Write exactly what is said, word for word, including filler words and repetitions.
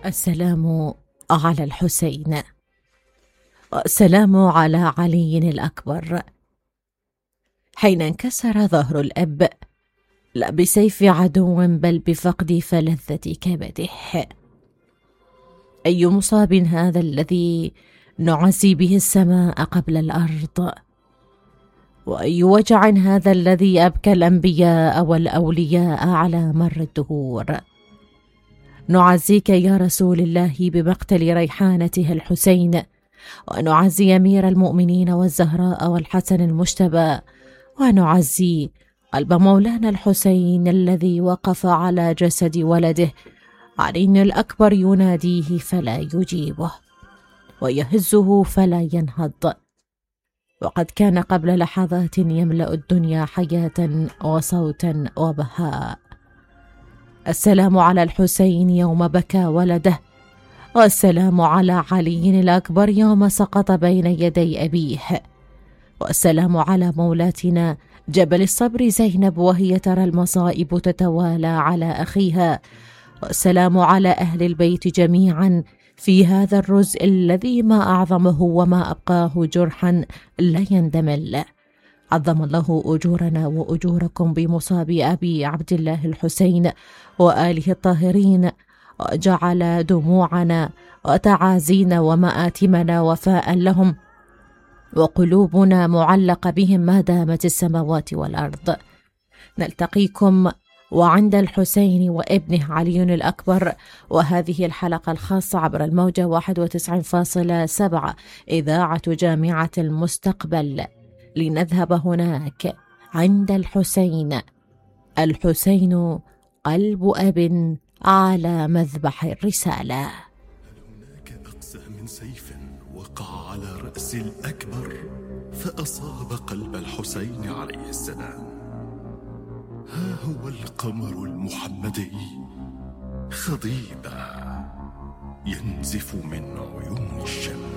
السلام على الحسين. السلام على علي الأكبر. حين انكسر ظهر الأب لا بسيف عدو بل بفقد فلذة كبده. أي مصاب هذا الذي نعزي به السماء قبل الأرض، وأي وجع هذا الذي أبكى الأنبياء والأولياء على مر الدهور. نعزيك يا رسول الله بمقتل ريحانته الحسين، ونعزي أمير المؤمنين والزهراء والحسن المجتبى، ونعزي قلب مولانا الحسين الذي وقف على جسد ولده علي الأكبر يناديه فلا يجيبه، ويهزه فلا ينهض، وقد كان قبل لحظات يملأ الدنيا حياة وصوتا وبهاء. السلام على الحسين يوم بكى ولده، والسلام على علي الأكبر يوم سقط بين يدي أبيه، والسلام على مولاتنا جبل الصبر زينب وهي ترى المصائب تتوالى على أخيها، والسلام على أهل البيت جميعا في هذا الرزء الذي ما أعظمه وما أبقاه جرحا لا يندمل. عظم الله أجورنا وأجوركم بمصاب أبي عبد الله الحسين وآله الطاهرين، وجعل دموعنا وتعازينا ومآتمنا وفاء لهم، وقلوبنا معلقة بهم ما دامت السماوات والأرض. نلتقيكم وعند الحسين وابنه علي الأكبر، وهذه الحلقة الخاصة عبر الموجة واحد وتسعين فاصلة سبعة إذاعة جامعة المستقبل، لنذهب هناك عند الحسين. الحسين قلب أب على مذبح الرسالة. هناك أقسى من سيف وقع على رأس الأكبر فأصاب قلب الحسين عليه السلام. ها هو القمر المحمدي خضيبا ينزف من عيون الشمس.